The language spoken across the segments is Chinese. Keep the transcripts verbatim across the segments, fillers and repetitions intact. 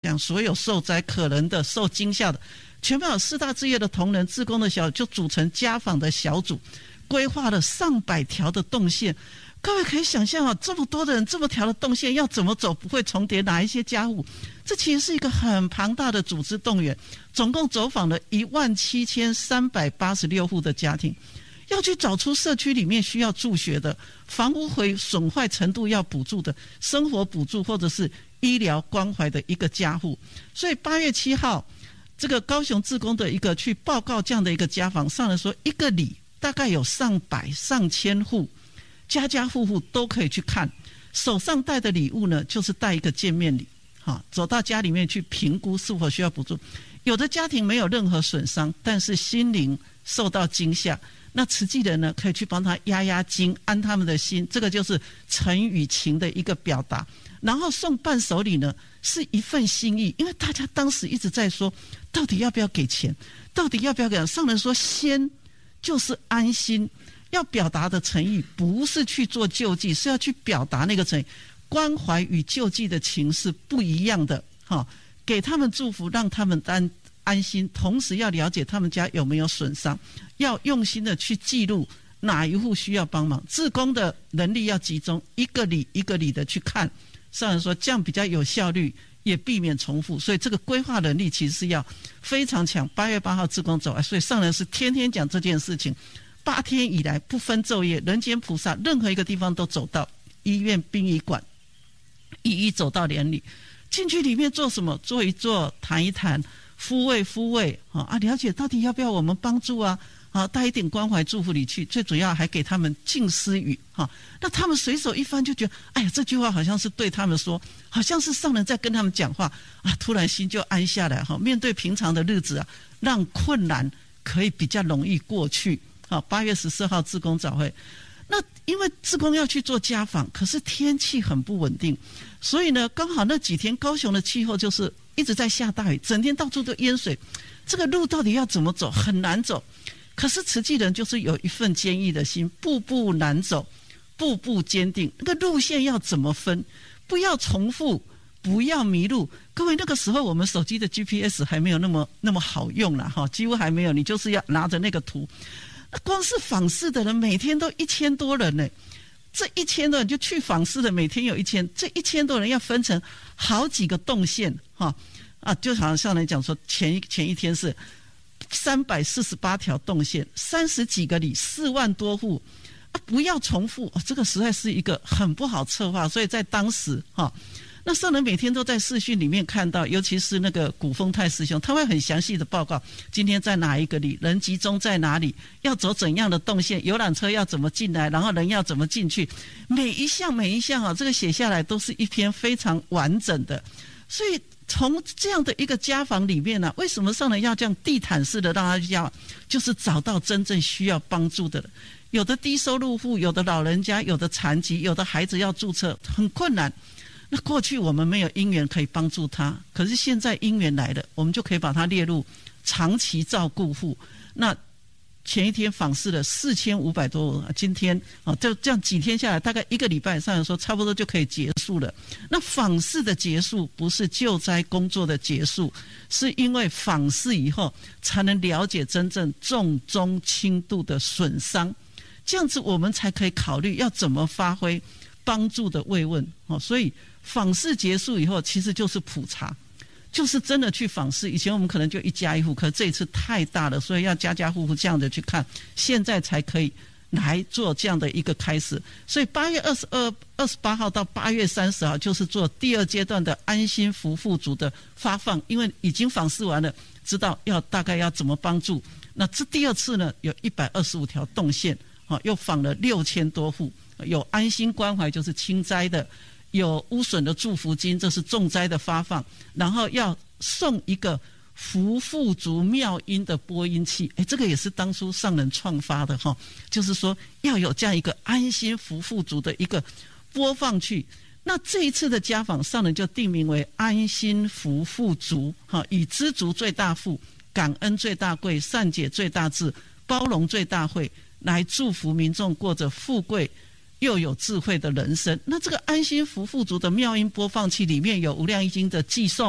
讲所有受灾可能的受惊吓的，全部有四大志业的同仁、志工的小就组成家访的小组，规划了上百条的动线。各位可以想象啊，这么多的人，这么条的动线要怎么走不会重叠，哪一些家户？这其实是一个很庞大的组织动员，总共走访了一万七千三百八十六户的家庭，要去找出社区里面需要助学的、房屋毁损坏程度要补助的、生活补助或者是医疗关怀的一个家户。所以八月七号，这个高雄志工的一个去报告这样的一个家访，上来说一个里大概有上百上千户，家家户户都可以去看。手上带的礼物呢，就是带一个见面礼，好，走到家里面去评估是否需要补助。有的家庭没有任何损伤，但是心灵受到惊吓，那慈济人呢可以去帮他压压惊，安他们的心，这个就是诚与情的一个表达。然后送伴手礼呢是一份心意，因为大家当时一直在说到底要不要给钱，到底要不要给钱。上人说先就是安心，要表达的诚意不是去做救济，是要去表达那个诚意。关怀与救济的情是不一样的，哦，给他们祝福，让他们安安心，同时要了解他们家有没有损伤，要用心的去记录哪一户需要帮忙。志工的能力要集中，一个里一个里的去看。上人说这样比较有效率，也避免重复，所以这个规划能力其实是要非常强。八月八号志工走来，所以上人是天天讲这件事情。八天以来不分昼夜，人间菩萨任何一个地方都走到，医院、殡仪馆，一一走到连里，进去里面做什么？坐一坐，谈一谈，抚慰抚慰啊，了解到底要不要我们帮助啊？啊，带一点关怀祝福礼去，最主要还给他们静思语哈。那他们随手一翻就觉得，哎呀，这句话好像是对他们说，好像是上人在跟他们讲话啊，突然心就安下来哈。面对平常的日子啊，让困难可以比较容易过去。好，八月十四号志工早会，那因为志工要去做家访，可是天气很不稳定，所以呢，刚好那几天高雄的气候就是一直在下大雨，整天到处都淹水，这个路到底要怎么走很难走。可是慈济人就是有一份坚毅的心，步步难走，步步坚定。那个路线要怎么分？不要重复，不要迷路。各位，那个时候我们手机的 G P S 还没有那么那么好用啦，哈，几乎还没有。你就是要拿着那个图。那光是访视的人每天都一千多人呢，这一千多人就去访视的，每天有一千，这一千多人要分成好几个动线，哈啊，就好像上来讲说，前一前一天是三百四十八条动线，三十几个里，四万多户啊，不要重复，哦，这个实在是一个很不好策划。所以在当时哈，那上人每天都在视讯里面看到，尤其是那个古丰泰师兄，他会很详细的报告今天在哪一个里，人集中在哪里，要走怎样的动线，游览车要怎么进来，然后人要怎么进去，每一项每一项啊，这个写下来都是一篇非常完整的。所以从这样的一个家访里面呢，啊，为什么上人要这样地毯式的让他家，就是找到真正需要帮助的人。有的低收入户，有的老人家，有的残疾，有的孩子要注册，很困难。那过去我们没有因缘可以帮助他，可是现在因缘来了，我们就可以把他列入长期照顾户。那前一天访视了四千五百多人，今天啊，就这样几天下来，大概一个礼拜上来说，差不多就可以结束了。那访视的结束不是救灾工作的结束，是因为访视以后才能了解真正重中轻度的损伤，这样子我们才可以考虑要怎么发挥帮助的慰问。所以访视结束以后，其实就是普查，就是真的去访视。以前我们可能就一家一户，可是这一次太大了，所以要家家户户这样的去看，现在才可以来做这样的一个开始。所以八月二十二、二十八号到八月三十号，就是做第二阶段的安心福富足的发放，因为已经访视完了，知道要大概要怎么帮助。那这第二次呢，有一百二十五条动线，又访了六千多户，有安心关怀就是轻灾的，有污损的祝福金，这是重灾的发放，然后要送一个福富足妙音的播音器，哎，这个也是当初上人创发的哈，就是说要有这样一个安心福富足的一个播放器。那这一次的家访，上人就定名为安心福富足，哈，以知足最大富，感恩最大贵，善解最大智，包容最大慧，来祝福民众过着富贵又有智慧的人生。那这个安心福富足的妙音播放器里面有无量易经的寄诵，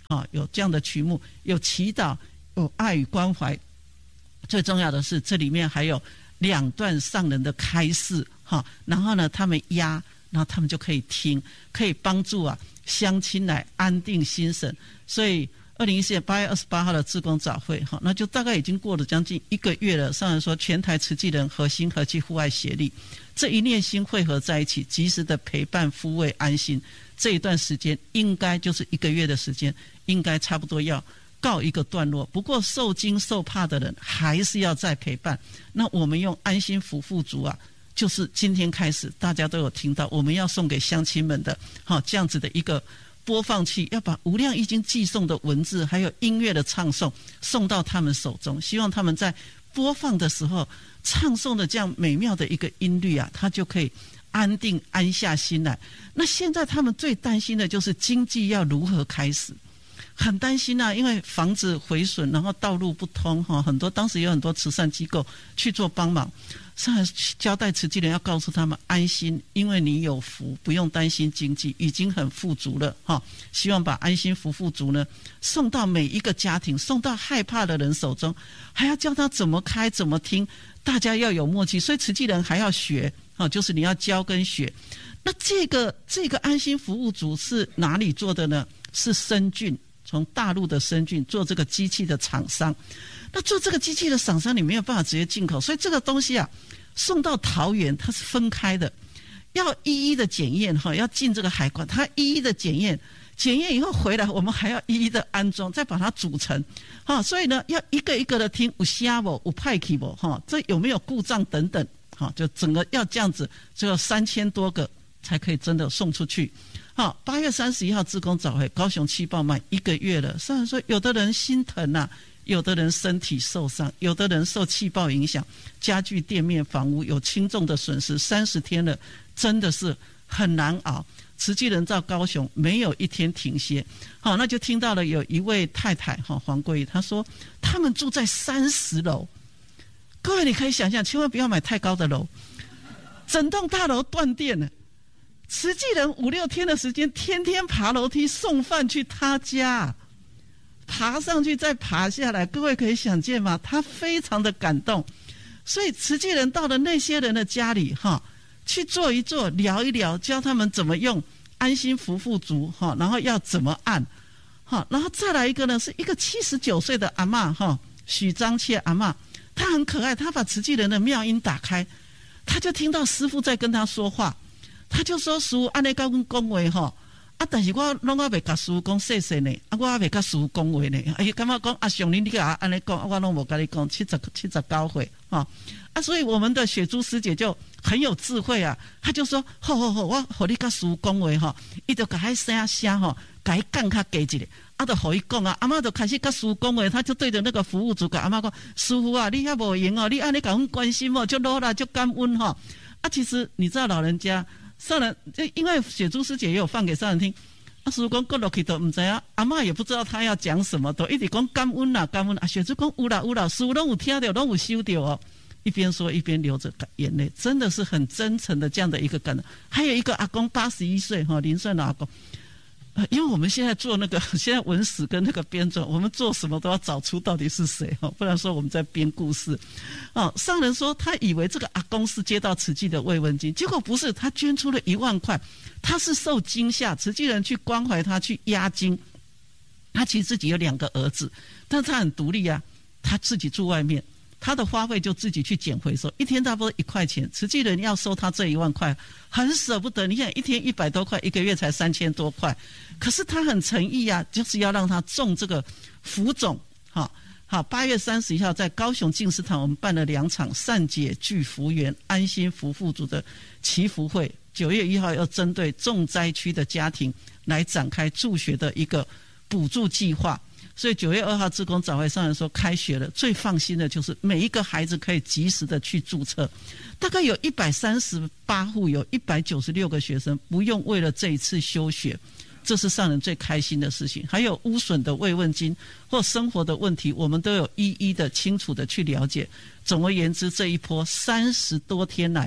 啊，有这样的曲目，有祈祷，有爱与关怀。最重要的是，这里面还有两段上人的开示，哈，然后呢，他们压，然后他们就可以听，可以帮助啊乡亲来安定心神。所以，二零一四年八月二十八号的志工早会，哈，那就大概已经过了将近一个月了。上人说，全台慈济人核心和气户外协力，这一念心汇合在一起，及时的陪伴抚慰安心。这一段时间应该就是一个月的时间，应该差不多要告一个段落。不过受惊受怕的人还是要再陪伴。那我们用安心福富足啊，就是今天开始大家都有听到，我们要送给乡亲们的好这样子的一个播放器，要把无量易经寄送的文字还有音乐的唱诵送到他们手中，希望他们在播放的时候唱诵的这样美妙的一个音律啊，他就可以安定安下心来。那现在他们最担心的就是经济要如何开始，很担心啊，因为房子毁损，然后道路不通哈，很多当时有很多慈善机构去做帮忙，上来交代慈济人要告诉他们安心，因为你有福，不用担心经济，已经很富足了哈。希望把安心福富足呢送到每一个家庭，送到害怕的人手中，还要教他怎么开怎么听，大家要有默契，所以慈济人还要学啊，就是你要教跟学。那这个这个安心服务组是哪里做的呢？是深圳，从大陆的深圳做这个机器的厂商。那做这个机器的厂商你没有办法直接进口，所以这个东西啊送到桃园它是分开的，要一一的检验哈，要进这个海关，它一一的检验，检验以后回来我们还要一一的安装，再把它组成哈，所以呢要一个一个的听有声无有派去无哈，这有没有故障等等哈，就整个要这样子，只有三千多个才可以真的送出去。好，八月三十一号志工早会，高雄气爆满一个月了。虽然说有的人心疼啊，有的人身体受伤，有的人受气爆影响，家具、店面、房屋有轻重的损失。三十天了，真的是很难熬。慈济人到高雄没有一天停歇。好，那就听到了有一位太太哈黄桂玉，她说他们住在三十楼。各位你可以想象，千万不要买太高的楼，整栋大楼断电了。慈济人五六天的时间，天天爬楼梯送饭去他家，爬上去再爬下来，各位可以想见吗？他非常的感动。所以慈济人到了那些人的家里哈，去坐一坐，聊一聊，教他们怎么用安心福富足哈，然后要怎么按哈，然后再来一个呢，是一个七十九岁的阿嬷哈，许张妾阿嬷，她很可爱，她把慈济人的妙音打开，她就听到师父在跟她说话。他就说师父按呢跟我讲话吼，啊，但是我拢还未甲师父讲谢谢呢，啊，我还未甲师父讲话呢。哎，感觉讲啊，上林你甲按呢讲，我拢无甲你讲，七十七十九岁哈啊，所以我们的雪珠师姐就很有智慧啊，她就说，好好好，我和你甲师父讲话哈，伊就甲迄声声吼，甲伊降较低一点，啊，就和伊讲啊，阿嬷就开始甲师父讲话，他就对着那个服务组甲阿嬷讲，师父啊，你遐无闲哦，你按呢甲阮关心哦，就落啦，就感恩哈。啊，其实你知道老人家。上人就因为雪珠师姐也有放给上人听，啊，师父讲过落去都唔知啊，阿嬷也不知道他要讲什么，都一直讲感恩啦感恩啊。雪珠讲有啦有啦，师父拢有听到，拢有收到哦。一边说一边流着眼泪，真的是很真诚的这样的一个感恩。还有一个阿公八十一岁哈，林顺的阿公。因为我们现在做那个现在文史跟那个编撰，我们做什么都要找出到底是谁哈，不然说我们在编故事。哦，上人说他以为这个阿公是接到慈济的慰问金，结果不是，他捐出了一万块，他是受惊吓，慈济人去关怀他，去押金。他其实自己有两个儿子，但是他很独立啊，他自己住外面。他的花费就自己去捡回收，一天差不多一块钱，慈济人要收他这一万块，很舍不得。你看一天一百多块，一个月才三千多块，可是他很诚意啊，就是要让他种这个福种。好，好，八月三十一号在高雄净思堂，我们办了两场善解聚福缘、安心福富足的祈福会。九月一号要针对重灾区的家庭来展开助学的一个补助计划。所以九月二号志工早会上人说开学了，最放心的就是每一个孩子可以及时的去注册，大概有一百三十八户，有一百九十六个学生不用为了这一次休学，这是上人最开心的事情。还有污损的慰问金或生活的问题，我们都有一一的清楚的去了解。总而言之，这一波三十多天来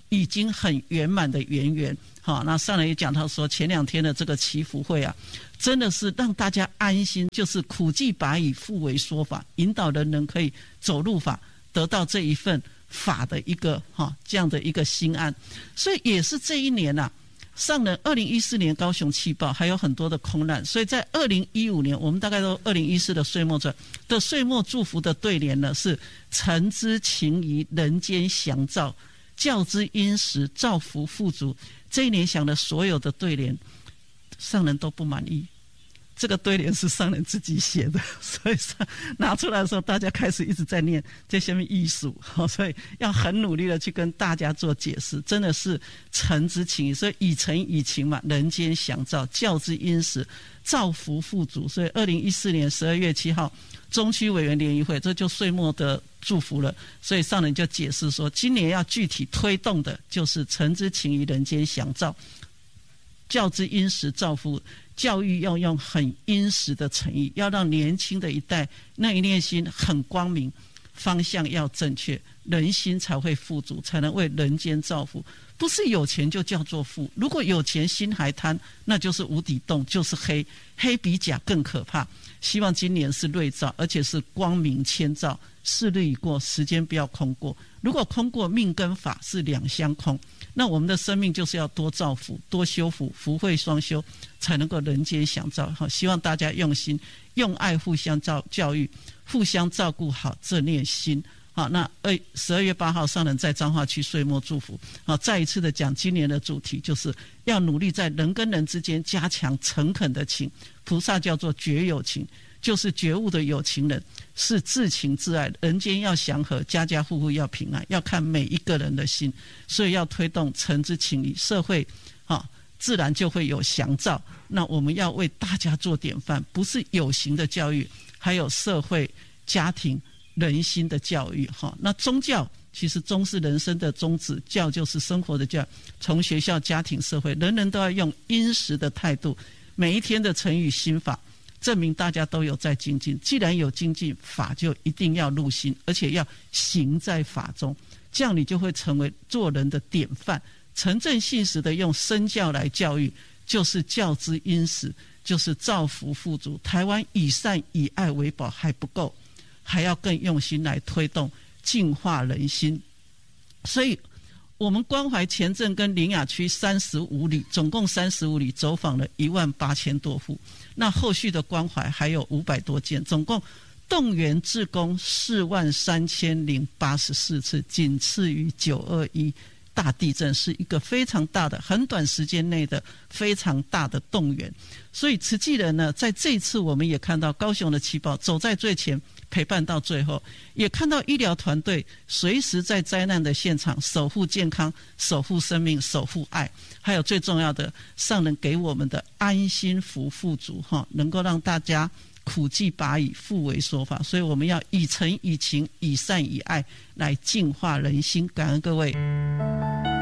已经很圆满的圆圆。好，那上人也讲到说，前两天的这个祈福会啊，真的是让大家安心，就是苦既拔以复为说法，引导人人可以走入法，得到这一份法的一个哈这样的一个心安。所以也是这一年啊，上人二零一四年高雄气爆还有很多的空难，所以在二零一五年，我们大概都二零一四的岁末传的岁末祝福的对联呢是诚之情谊，人间祥照，教之殷实，造福富足。这一年想的所有的对联，上人都不满意。这个对联是上人自己写的，所以拿出来的时候，大家开始一直在念这些艺术，所以要很努力的去跟大家做解释，真的是诚之情谊，所以以诚以情嘛，人间祥照，教之殷实，造福富足。所以二零一四年十二月七号中区委员联谊会，这就岁末的祝福了。所以上人就解释说，今年要具体推动的就是诚之情谊，人间祥照，教之殷实，造福。教育要用很殷实的诚意，要让年轻的一代那一念心很光明，方向要正确，人心才会富足，才能为人间造福。不是有钱就叫做富，如果有钱心还贪，那就是无底洞，就是黑，黑比假更可怕。希望今年是瑞兆，而且是光明千兆，是日已过，时间不要空过。如果空过，命跟法是两相空。那我们的生命就是要多造福，多修福，福慧双修，才能够人间祥照。好，希望大家用心用爱互相教教育，互相照顾好这念心。好，那二十二月八号上人在彰化区岁末祝福，好，再一次的讲今年的主题就是要努力在人跟人之间加强诚恳的情，菩萨叫做觉有情，就是觉悟的有情人，是至情至爱，人间要祥和，家家户户要平安，要看每一个人的心，所以要推动诚之情谊，社会啊自然就会有祥照。那我们要为大家做典范，不是有形的教育，还有社会、家庭、人心的教育。哈，那宗教其实宗是人生的宗旨，教就是生活的教，从学校、家庭、社会，人人都要用殷实的态度，每一天的诚与心法，证明大家都有在精进。既然有精进，法就一定要入心，而且要行在法中，这样你就会成为做人的典范。诚正信实的用身教来教育，就是教之殷实，就是造福富足。台湾以善以爱为宝还不够，还要更用心来推动净化人心。所以我们关怀前镇跟苓雅区三十五里，总共三十五里，走访了一万八千多户。那后续的关怀还有五百多件，总共动员志工四万三千零八十四次，仅次于九二一大地震，是一个非常大的、很短时间内的非常大的动员。所以慈济人呢，在这一次我们也看到高雄的祈宝走在最前，陪伴到最后，也看到医疗团队随时在灾难的现场守护健康、守护生命、守护爱，还有最重要的上人给我们的安心福富足，能够让大家苦既拔以复为说法。所以我们要以诚以情、以善以爱来净化人心。感恩各位。